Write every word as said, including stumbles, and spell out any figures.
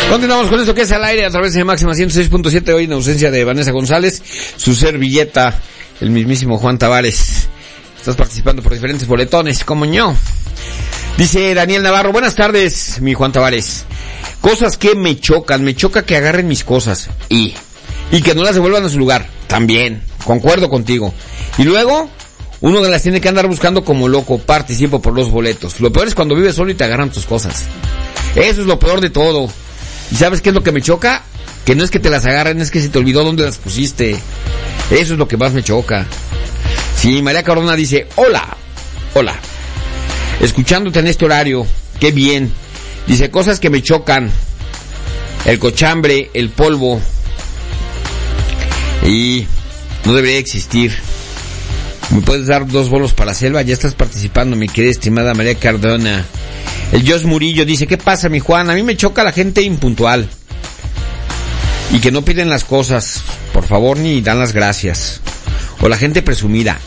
Continuamos con esto que es al aire a través de Máxima ciento seis punto siete, hoy en ausencia de Vanessa González, su servilleta, el mismísimo Juan Tavares. Estás participando por diferentes boletones, como yo. Dice Daniel Navarro, buenas tardes, mi Juan Tavares. Cosas que me chocan, me choca que agarren mis cosas y, y que no las devuelvan a su lugar. También, concuerdo contigo. Y luego, uno las tiene que andar buscando como loco, participo por los boletos. Lo peor es cuando vives solo y te agarran tus cosas. Eso es lo peor de todo. ¿Y sabes qué es lo que me choca? Que no es que te las agarren, es que se te olvidó dónde las pusiste. Eso es lo que más me choca. Sí, María Cardona dice, hola, hola. Escuchándote en este horario, qué bien. Dice, cosas que me chocan. El cochambre, el polvo. Y no debería existir. ¿Me puedes dar dos bolos para la selva? Ya estás participando, mi querida estimada María Cardona. El Jos Murillo dice, ¿qué pasa, mi Juan? A mí me choca la gente impuntual. Y que no piden las cosas, por favor, ni dan las gracias. O la gente presumida.